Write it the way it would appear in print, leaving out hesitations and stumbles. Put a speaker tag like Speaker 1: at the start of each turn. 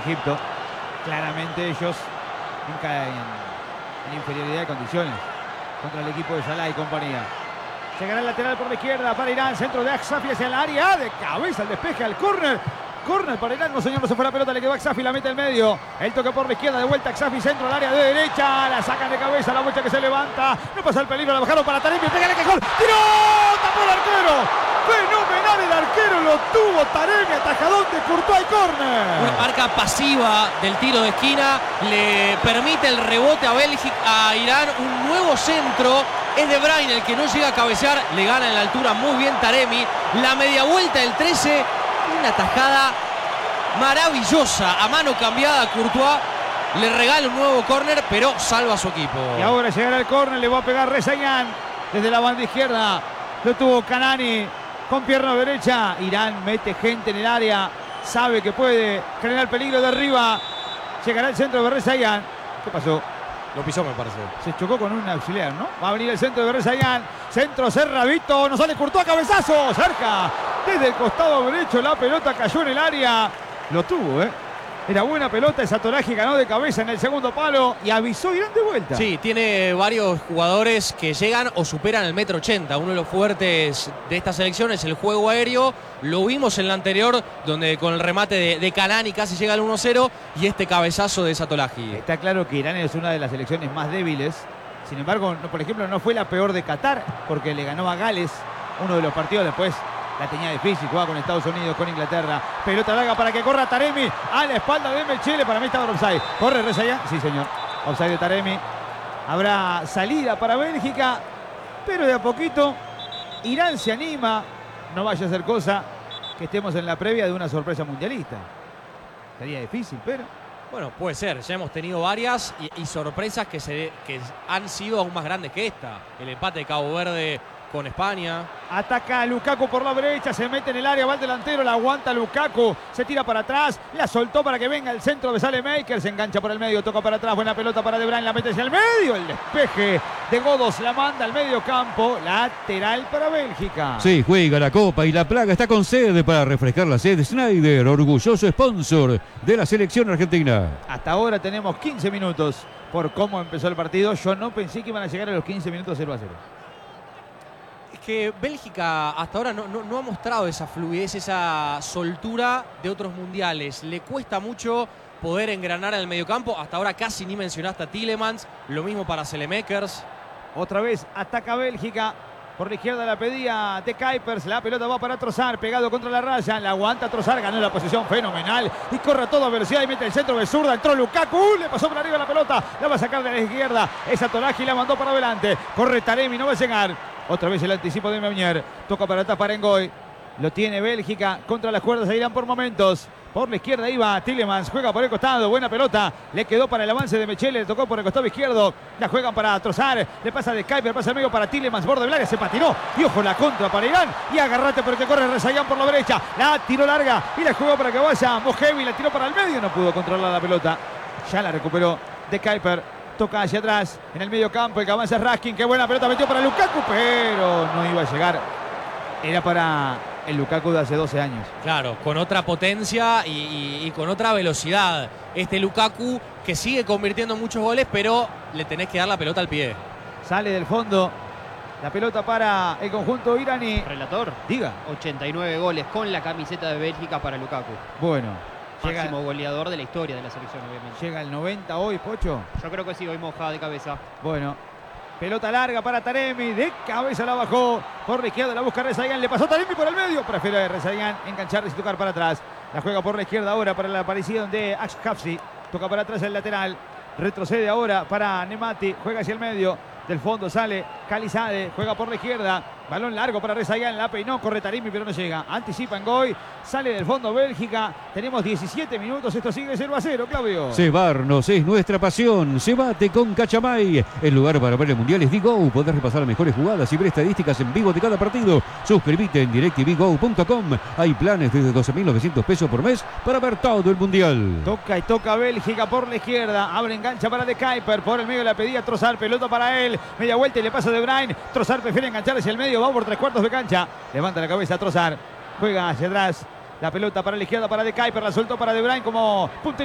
Speaker 1: Egipto. Claramente ellos en inferioridad de condiciones contra el equipo de Salah y compañía. Llegará el lateral por la izquierda para Irán. Centro de Aksafi hacia el área. De cabeza el despeje al córner. Córner para Irán. No, señor, no se fue la pelota. Le quedó Aksafi. La mete al medio. El toque por la izquierda. De vuelta Aksafi. Centro al área de derecha. La sacan de cabeza. La vuelta que se levanta. No pasa el peligro. La bajaron para Taremi. Pégale que gol. ¡Tiró! ¡Tapó el arquero! Fenomenal el arquero. Lo tuvo Taremi. Atajadón de Courtois y córner.
Speaker 2: Una marca pasiva del tiro de esquina. Le permite el rebote a Bélgica, a Irán. Un nuevo centro. Es De Bruyne el que no llega a cabecear. Le gana en la altura muy bien Taremi. La media vuelta del 13. Una tajada maravillosa. A mano cambiada a Courtois. Le regala un nuevo córner, pero salva a su equipo.
Speaker 1: Y ahora llegará el córner. Le va a pegar Rezaian desde la banda izquierda. Lo tuvo Kanani con pierna derecha. Irán mete gente en el área. Sabe que puede generar peligro de arriba. Llegará el centro de Rezaian. ¿Qué pasó?
Speaker 2: Lo pisó, me parece.
Speaker 1: Se chocó con un auxiliar, ¿no? Va a venir el centro de Rezaian. Centro cerradito. No sale Courtois. Cabezazo. Cerca. Desde el costado derecho la pelota cayó en el área. Lo tuvo, ¿eh? Era buena pelota. Esa Toraji ganó de cabeza en el segundo palo. Y avisó Irán de vuelta.
Speaker 2: Sí, tiene varios jugadores que llegan o superan el 1,80 m. Uno de los fuertes de esta selección es el juego aéreo. Lo vimos en la anterior, donde con el remate de Kanani casi llega al 1-0. Y este cabezazo de Satolaji.
Speaker 1: Está claro que Irán es una de las selecciones más débiles. Sin embargo, por ejemplo, no fue la peor de Qatar, porque le ganó a Gales uno de los partidos. Después la tenía difícil, jugaba con Estados Unidos, con Inglaterra. Pelota larga para que corra Taremi a la espalda de Mechele. Para mí estaba offside. ¿Corre Rezaian? Sí, señor. Offside de Taremi. Habrá salida para Bélgica, pero de a poquito Irán se anima. No vaya a ser cosa que estemos en la previa de una sorpresa mundialista. Sería difícil, pero...
Speaker 2: Bueno, puede ser. Ya hemos tenido varias y sorpresas que han sido aún más grandes que esta. El empate de Cabo Verde con España.
Speaker 1: Ataca Lukaku por la derecha, se mete en el área, va el delantero, la aguanta Lukaku, se tira para atrás, la soltó para que venga el centro de Salemaker, se engancha por el medio, toca para atrás, buena pelota para De Bruyne, la mete hacia el medio, el despeje de Godos la manda al medio campo, lateral para Bélgica.
Speaker 3: Sí, juega la Copa y la plaga está con sede para refrescar la sede. Schneider, orgulloso sponsor de la selección argentina.
Speaker 1: Hasta ahora tenemos 15 minutos por cómo empezó el partido. Yo no pensé que iban a llegar a los 15 minutos 0-0.
Speaker 2: Que Bélgica hasta ahora no ha mostrado esa fluidez, esa soltura de otros mundiales. Le cuesta mucho poder engranar en el mediocampo. Hasta ahora casi ni mencionaste a Tielemans. Lo mismo para Selemakers.
Speaker 1: Otra vez ataca Bélgica. Por la izquierda la pedía de Kuipers. La pelota va para Trossard, pegado contra la raya. La aguanta Trossard, ganó la posición fenomenal. Y corre a toda velocidad y mete el centro de zurda. Entró Lukaku, le pasó por arriba la pelota. La va a sacar de la izquierda. Esa Toraji la mandó para adelante. Corre Taremi, no va a llegar. Otra vez el anticipo de Meunier. Toca para atrás para Ngoy. Lo tiene Bélgica contra las cuerdas. Se irán por momentos. Por la izquierda iba Tielemans. Juega por el costado. Buena pelota. Le quedó para el avance de Mechele. Le tocó por el costado izquierdo. La juegan para Trossard. Le pasa de Kuipers. Pasa al medio para Tielemans. Borde del área. Se patinó. Y ojo la contra para Irán. Y agarrate porque corre Rezaian por la derecha. La tiró larga. Y la jugó para que vaya Mojevi. La tiró para el medio. No pudo controlar la pelota. Ya la recuperó de Kuipers. Toca hacia atrás en el medio campo. El que avanza es Raskin. Qué buena pelota metió para Lukaku. Pero no iba a llegar. Era para el Lukaku de hace 12 años.
Speaker 2: Claro, con otra potencia y con otra velocidad. Este Lukaku que sigue convirtiendo muchos goles, pero le tenés que dar la pelota al pie.
Speaker 1: Sale del fondo. La pelota para el conjunto iraní.
Speaker 4: Relator.
Speaker 1: Diga.
Speaker 4: 89 goles con la camiseta de Bélgica para Lukaku.
Speaker 1: Bueno.
Speaker 4: Máximo goleador de la historia de la selección, obviamente.
Speaker 1: Llega el 90 hoy, Pocho.
Speaker 4: Yo creo que sí, hoy mojada de cabeza.
Speaker 1: Bueno, pelota larga para Taremi. De cabeza la bajó. Por la izquierda la busca Rezaian. Le pasó Taremi por el medio. Prefiere Rezaian engancharse y tocar para atrás. La juega por la izquierda ahora para la aparición de Aksafi. Toca para atrás el lateral. Retrocede ahora para Nemati. Juega hacia el medio. Del fondo sale Khalizade. Juega por la izquierda. Balón largo para Rezaian. La peinó. Corre Taremi pero no llega. Anticipa Ngoy. Sale del fondo Bélgica. Tenemos 17 minutos. Esto sigue 0-0, Claudio.
Speaker 3: Cebarnos es nuestra pasión. Cebate con Cachamay. El lugar para ver el mundial es Digo. Podés repasar las mejores jugadas y ver estadísticas en vivo de cada partido. Suscríbete en directvgo.com. Hay planes desde 12.900 pesos por mes para ver todo el mundial.
Speaker 1: Toca y toca Bélgica por la izquierda. Abre engancha para De Kuipers. Por el medio la pedía Trossard. Pelota para él. Media vuelta y le pasa De Bruyne. Trossard prefiere enganchar hacia el medio. Va por 3/4 de cancha. Levanta la cabeza Trossard. Juega hacia atrás. La pelota para la izquierda para De Kuipers. La soltó para De Bruyne como punta